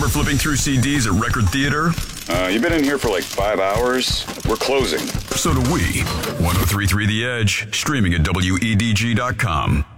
Remember flipping through CDs at Record Theater? You've been in here for like 5 hours. We're closing. So do we. 103.3 The Edge, streaming at WEDG.com.